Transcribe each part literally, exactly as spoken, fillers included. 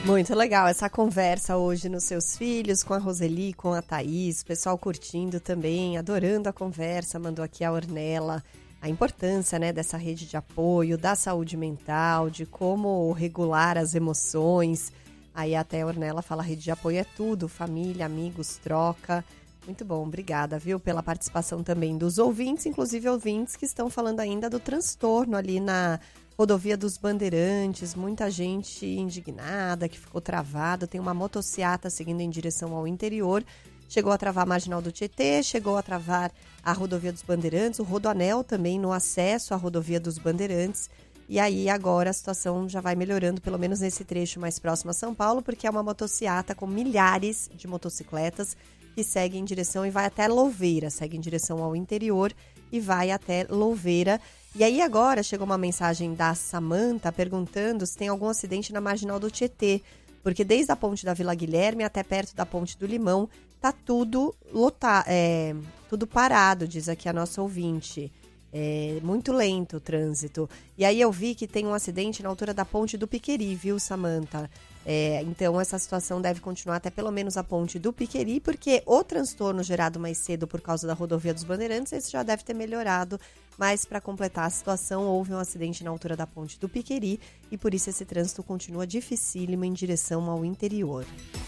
Muito legal essa conversa hoje nos Seus Filhos, com a Roseli, com a Thaís, o pessoal curtindo também, adorando a conversa, mandou aqui a Ornella, a importância, né, dessa rede de apoio, da saúde mental, de como regular as emoções. Aí até a Ornella fala, rede de apoio é tudo, família, amigos, troca. Muito bom, obrigada, viu, pela participação também dos ouvintes, inclusive ouvintes que estão falando ainda do transtorno ali na Rodovia dos Bandeirantes, muita gente indignada, que ficou travada, tem uma motociata seguindo em direção ao interior, chegou a travar a Marginal do Tietê, chegou a travar a Rodovia dos Bandeirantes, o Rodoanel também no acesso à Rodovia dos Bandeirantes, e aí agora a situação já vai melhorando, pelo menos nesse trecho mais próximo a São Paulo, porque é uma motociata com milhares de motocicletas que segue em direção e vai até Louveira, segue em direção ao interior e vai até Louveira. E aí agora chegou uma mensagem da Samanta perguntando se tem algum acidente na Marginal do Tietê, porque desde a ponte da Vila Guilherme até perto da ponte do Limão tá tudo lotado, é, tudo parado, diz aqui a nossa ouvinte. É muito lento o trânsito. E aí eu vi que tem um acidente na altura da ponte do Piqueri, viu, Samanta? É, então essa situação deve continuar até pelo menos a ponte do Piqueri, porque o transtorno gerado mais cedo por causa da Rodovia dos Bandeirantes, esse já deve ter melhorado, mas para completar a situação, houve um acidente na altura da ponte do Piqueri e por isso esse trânsito continua dificílimo em direção ao interior.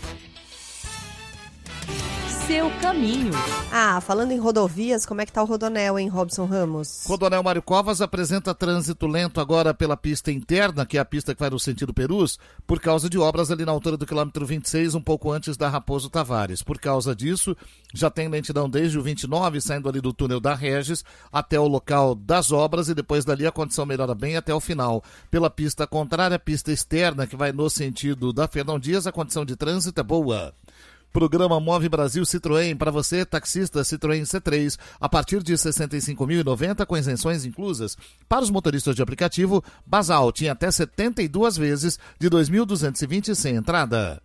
Seu caminho. Ah, falando em rodovias, como é que tá o Rodoanel, hein, Robson Ramos? Rodoanel Mário Covas apresenta trânsito lento agora pela pista interna, que é a pista que vai no sentido Perus, por causa de obras ali na altura do quilômetro vinte e seis, um pouco antes da Raposo Tavares. Por causa disso, já tem lentidão desde o vinte e nove, saindo ali do túnel da Regis, até o local das obras, e depois dali a condição melhora bem até o final. Pela pista contrária, a pista externa, que vai no sentido da Fernão Dias, a condição de trânsito é boa. Programa Move Brasil Citroën, para você, taxista Citroën C três, a partir de sessenta e cinco mil e noventa, com isenções inclusas. Para os motoristas de aplicativo, Basal tinha até setenta e duas vezes de dois mil duzentos e vinte sem entrada.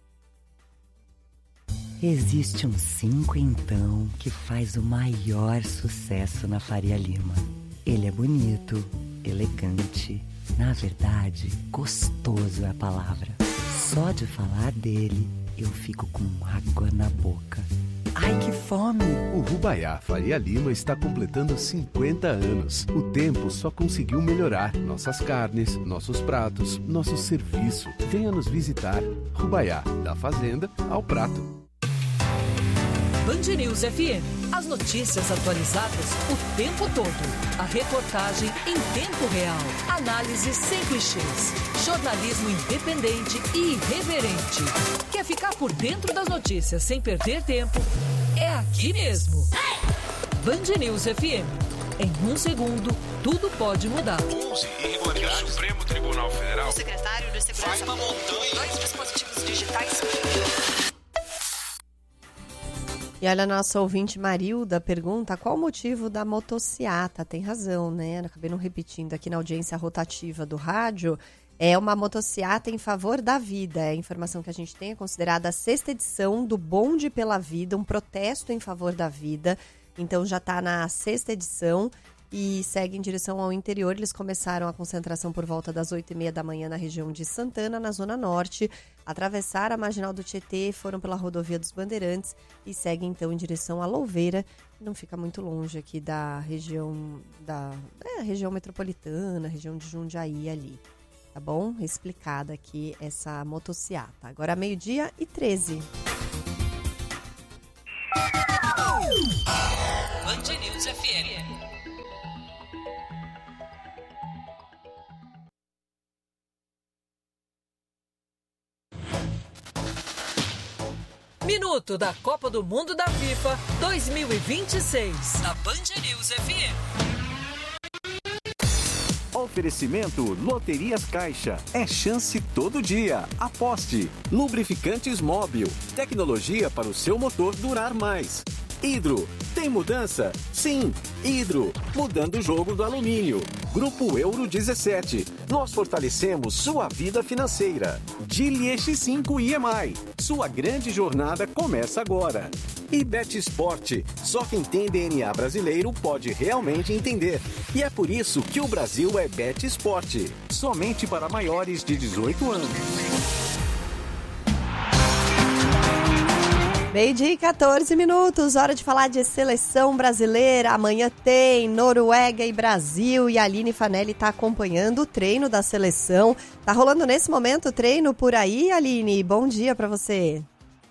Existe um cinco então que faz o maior sucesso na Faria Lima. Ele é bonito, elegante, na verdade, gostoso é a palavra. Só de falar dele, eu fico com água na boca. Ai, que fome! O Rubaiá Faria Lima está completando cinquenta anos. O tempo só conseguiu melhorar nossas carnes, nossos pratos, nosso serviço. Venha nos visitar. Rubaiá, da fazenda ao prato. Band News F M. As notícias atualizadas o tempo todo. A reportagem em tempo real. Análise sem clichês. Jornalismo independente e irreverente. Quer ficar por dentro das notícias sem perder tempo? É aqui mesmo. Band News F M. Em um segundo, tudo pode mudar. onze irregularidades. O Supremo Tribunal Federal. O secretário de Segurança. Uma montanha. Dois dispositivos digitais. E olha, a nossa ouvinte Marilda pergunta qual o motivo da motociata. Tem razão, né? Acabei não repetindo aqui na audiência rotativa do rádio. É uma motociata em favor da vida. É a informação que a gente tem, é considerada a sexta edição do Bonde pela Vida, um protesto em favor da vida. Então já está na sexta edição e segue em direção ao interior. Eles começaram a concentração por volta das oito e meia da manhã na região de Santana, na Zona Norte. Atravessaram a Marginal do Tietê, foram pela Rodovia dos Bandeirantes e seguem então em direção a Louveira. Não fica muito longe aqui da região, da é, região metropolitana, região de Jundiaí ali. Tá bom? Explicada aqui essa motociata. Agora meio-dia e treze. Band News F M. Minuto da Copa do Mundo da FIFA dois mil e vinte e seis. Na Band News F M. Oferecimento Loterias Caixa. É chance todo dia. Aposte. Lubrificantes Móbil. Tecnologia para o seu motor durar mais. Hidro. Tem mudança? Sim. Hidro. Mudando o jogo do alumínio. Grupo Euro dezessete. Nós fortalecemos sua vida financeira. Geely E X cinco I M I. Sua grande jornada começa agora. E Bet Sport. Só quem tem D N A brasileiro pode realmente entender. E é por isso que o Brasil é Bet Sport. Somente para maiores de dezoito anos. Meio-dia e quatorze minutos, hora de falar de seleção brasileira. Amanhã tem Noruega e Brasil e a Aline Fanelli está acompanhando o treino da seleção. Tá rolando nesse momento o treino por aí, Aline? Bom dia para você.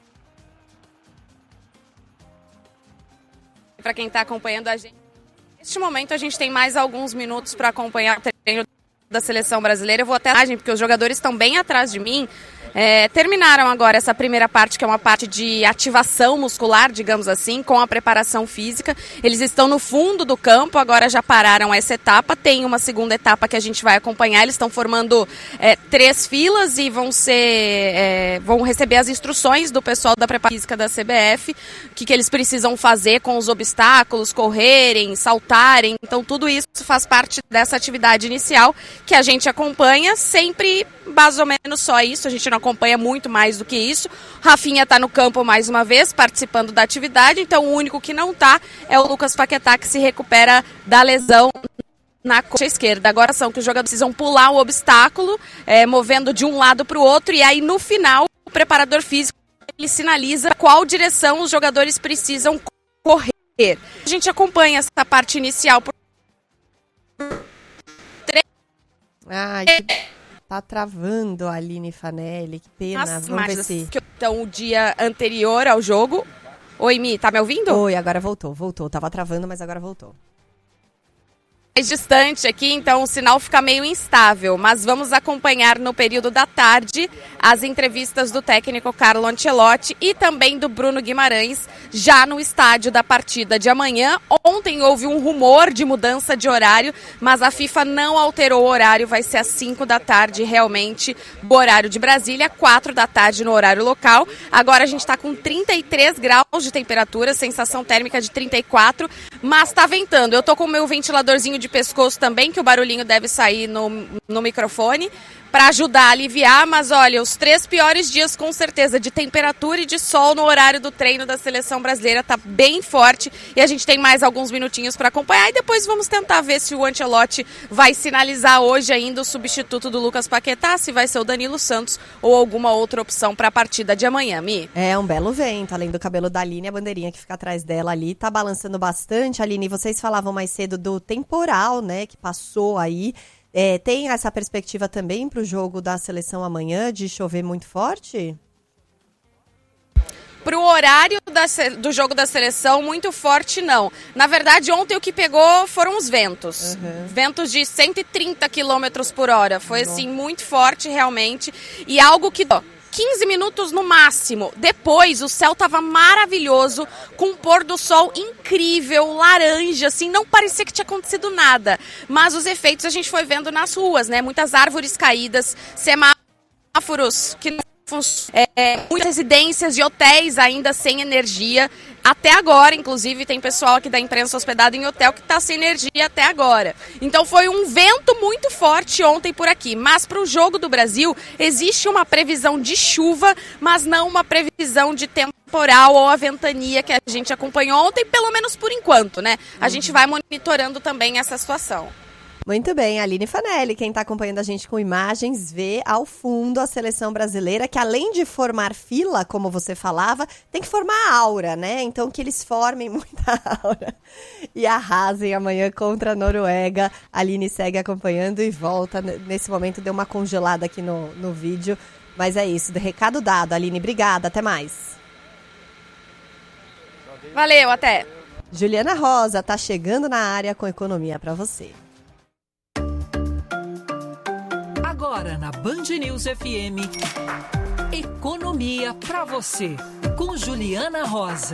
Para quem está acompanhando a gente, neste momento a gente tem mais alguns minutos para acompanhar o treino da seleção brasileira. Eu vou até porque os jogadores estão bem atrás de mim. É, terminaram agora essa primeira parte, que é uma parte de ativação muscular, digamos assim, com a preparação física. Eles estão no fundo do campo, agora já pararam essa etapa. Tem uma segunda etapa que a gente vai acompanhar. Eles estão formando é, três filas e vão ser, é, vão receber as instruções do pessoal da preparação física da C B F, o que, que eles precisam fazer com os obstáculos, correrem, saltarem. Então tudo isso faz parte dessa atividade inicial que a gente acompanha, sempre mais ou menos só isso. A gente não acompanha muito mais do que isso. Rafinha está no campo mais uma vez, participando da atividade, então o único que não está é o Lucas Paquetá, que se recupera da lesão na coxa esquerda. Agora são que os jogadores precisam pular o obstáculo, é, movendo de um lado para o outro, e aí no final o preparador físico ele sinaliza qual direção os jogadores precisam correr. A gente acompanha essa parte inicial por Ai, que... Tá travando a Aline Fanelli, que pena. As Vamos ver se... Então, o dia anterior ao jogo... Oi, Mi, tá me ouvindo? Oi, agora voltou, voltou. Tava travando, mas agora voltou. Mais distante aqui, então o sinal fica meio instável, mas vamos acompanhar no período da tarde as entrevistas do técnico Carlo Ancelotti e também do Bruno Guimarães, já no estádio da partida de amanhã. Ontem houve um rumor de mudança de horário, mas a FIFA não alterou o horário, vai ser às cinco da tarde realmente, o horário de Brasília, quatro da tarde no horário local. Agora a gente está com trinta e três graus de temperatura, sensação térmica de trinta e quatro, mas tá ventando. Eu tô com o meu ventiladorzinho de pescoço também, que o barulhinho deve sair no, no microfone, para ajudar a aliviar, mas olha, os três piores dias com certeza de temperatura e de sol no horário do treino da seleção brasileira tá bem forte e a gente tem mais alguns minutinhos para acompanhar e depois vamos tentar ver se o Ancelotti vai sinalizar hoje ainda o substituto do Lucas Paquetá, se vai ser o Danilo Santos ou alguma outra opção para a partida de amanhã, Mi. É um belo vento, além do cabelo da Aline, a bandeirinha que fica atrás dela ali tá balançando bastante. Aline, vocês falavam mais cedo do temporal, né, que passou aí. É, tem essa perspectiva também para o jogo da seleção amanhã de chover muito forte? Para o horário da, do jogo da seleção, muito forte não. Na verdade, ontem o que pegou foram os ventos. Uhum. Ventos de cento e trinta quilômetros por hora. Foi assim, muito forte realmente. E algo que... quinze minutos no máximo. Depois, o céu estava maravilhoso, com um pôr do sol incrível, laranja, assim, não parecia que tinha acontecido nada. Mas os efeitos a gente foi vendo nas ruas, né? Muitas árvores caídas, semáforos que não funcionam, é, muitas residências e hotéis ainda sem energia. Até agora, inclusive, tem pessoal aqui da imprensa hospedado em hotel que está sem energia até agora. Então foi um vento muito forte ontem por aqui. Mas para o jogo do Brasil, existe uma previsão de chuva, mas não uma previsão de temporal ou a ventania que a gente acompanhou ontem, pelo menos por enquanto, né? A uhum. gente vai monitorando também essa situação. Muito bem, Aline Fanelli, quem está acompanhando a gente com imagens, vê ao fundo a seleção brasileira, que além de formar fila, como você falava, tem que formar aura, né? Então que eles formem muita aura e arrasem amanhã contra a Noruega. A Aline segue acompanhando e volta. Nesse momento deu uma congelada aqui no, no vídeo, mas é isso, recado dado. Aline, obrigada, até mais. Valeu, até. Juliana Rosa tá chegando na área com economia para você. Agora na Band News F M, economia para você, com Juliana Rosa.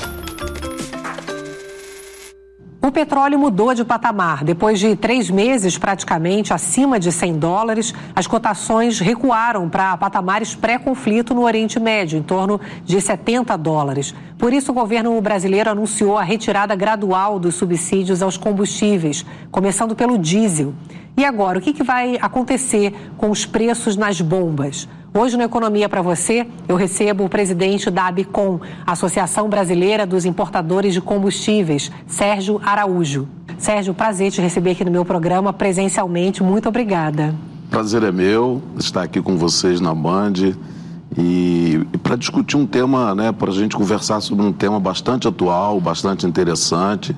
O petróleo mudou de patamar. Depois de três meses praticamente acima de cem dólares, as cotações recuaram para patamares pré-conflito no Oriente Médio, em torno de setenta dólares. Por isso, o governo brasileiro anunciou a retirada gradual dos subsídios aos combustíveis, começando pelo diesel. E agora, o que, que vai acontecer com os preços nas bombas? Hoje, no Economia para Você, eu recebo o presidente da ABICOM, Associação Brasileira dos Importadores de Combustíveis, Sérgio Araújo. Sérgio, prazer te receber aqui no meu programa presencialmente. Muito obrigada. Prazer é meu estar aqui com vocês na Band E, e para discutir um tema, né, para a gente conversar sobre um tema bastante atual, bastante interessante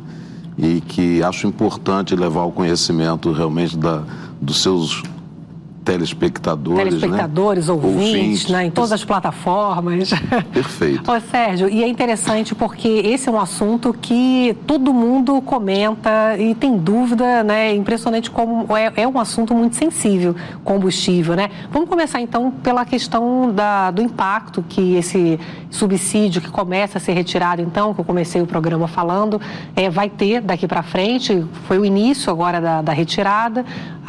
e que acho importante levar ao conhecimento realmente da, dos seus telespectadores, telespectadores, né? ouvintes, ouvintes, né? Em todas as plataformas. Perfeito. Ô, Sérgio, e é interessante porque esse é um assunto que todo mundo comenta e tem dúvida, né? É impressionante como é, é um assunto muito sensível, combustível, né? Vamos começar então pela questão da, do impacto que esse subsídio que começa a ser retirado, então, que eu comecei o programa falando, é, vai ter daqui para frente. Foi o início agora da, da retirada.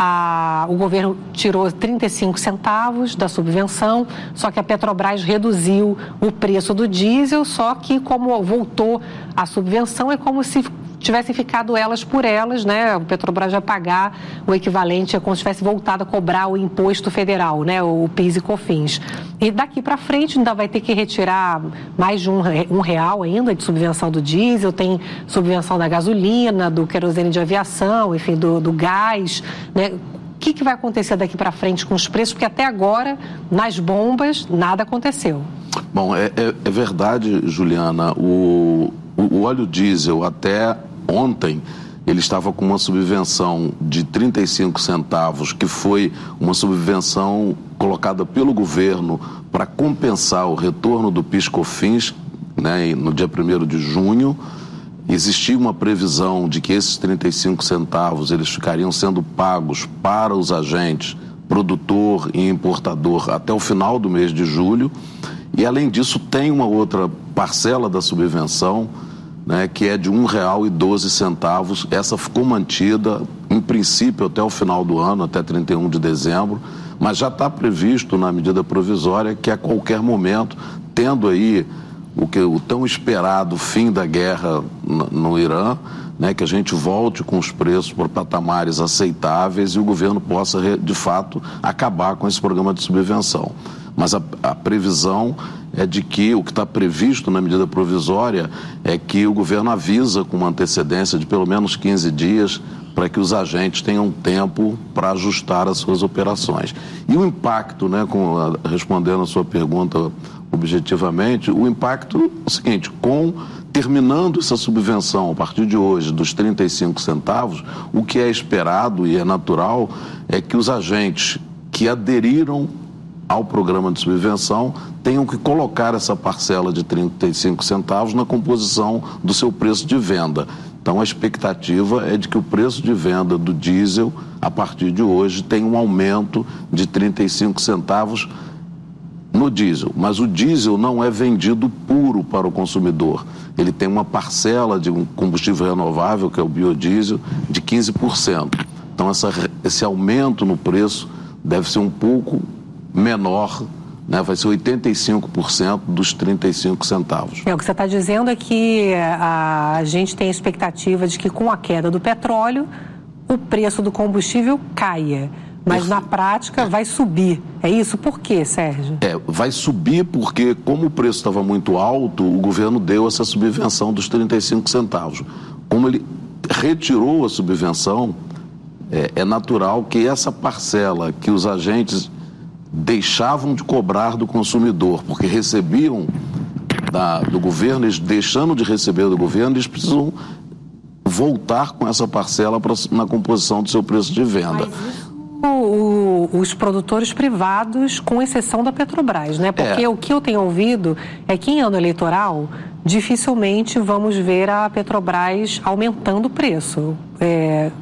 A, o governo tirou trinta e cinco centavos da subvenção, só que a Petrobras reduziu o preço do diesel, só que como voltou a subvenção, é como se tivessem ficado elas por elas, né? O Petrobras vai pagar o equivalente, é como se tivesse voltado a cobrar o imposto federal, né? O PIS e COFINS. E daqui para frente ainda vai ter que retirar mais de um, um real ainda de subvenção do diesel, tem subvenção da gasolina, do querosene de aviação, enfim, do, do gás, né? O que, que vai acontecer daqui para frente com os preços? Porque até agora, nas bombas, nada aconteceu. Bom, é, é, é verdade, Juliana, o, o óleo diesel até ontem ele estava com uma subvenção de trinta e cinco centavos, que foi uma subvenção colocada pelo governo para compensar o retorno do PIS/COFINS, né, no dia primeiro de junho. Existia uma previsão de que esses trinta e cinco centavos eles ficariam sendo pagos para os agentes, produtor e importador, até o final do mês de julho. E, além disso, tem uma outra parcela da subvenção, né, que é de um real e doze centavos. Essa ficou mantida, em princípio, até o final do ano, até trinta e um de dezembro, mas já está previsto na medida provisória que, a qualquer momento, tendo aí o, que, o tão esperado fim da guerra no, no Irã, né, que a gente volte com os preços por patamares aceitáveis e o governo possa, de fato, acabar com esse programa de subvenção. Mas a, a previsão é de que o que está previsto na medida provisória é que o governo avisa com uma antecedência de pelo menos quinze dias para que os agentes tenham tempo para ajustar as suas operações. E o impacto, né, com a, respondendo a sua pergunta objetivamente, o impacto é o seguinte: com terminando essa subvenção a partir de hoje dos trinta e cinco centavos, o que é esperado e é natural é que os agentes que aderiram ao programa de subvenção tenham que colocar essa parcela de trinta e cinco centavos na composição do seu preço de venda. Então, a expectativa é de que o preço de venda do diesel, a partir de hoje, tenha um aumento de trinta e cinco centavos no diesel. Mas o diesel não é vendido puro para o consumidor. Ele tem uma parcela de um combustível renovável, que é o biodiesel, de quinze por cento. Então, essa, esse aumento no preço deve ser um pouco menor, né? Vai ser oitenta e cinco por cento dos trinta e cinco centavos. É, o que você está dizendo é que a, a gente tem a expectativa de que com a queda do petróleo, o preço do combustível caia, mas na prática vai subir. É isso? Por quê, Sérgio? É, vai subir porque, como o preço estava muito alto, o governo deu essa subvenção dos trinta e cinco centavos. Como ele retirou a subvenção, é, é natural que essa parcela que os agentes deixavam de cobrar do consumidor, porque recebiam da, do governo, eles deixando de receber do governo, eles precisam voltar com essa parcela pra, na composição do seu preço de venda. O, o, os produtores privados, com exceção da Petrobras, né? Porque é. o que eu tenho ouvido é que em ano eleitoral, dificilmente vamos ver a Petrobras aumentando o preço. É,